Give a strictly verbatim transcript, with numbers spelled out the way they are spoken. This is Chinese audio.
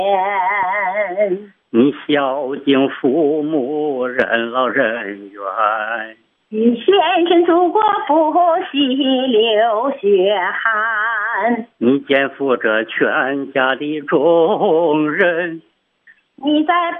你孝敬父母，任劳任怨。 你献身祖国，不惜流血汗。 你肩负着全家的重任。 你在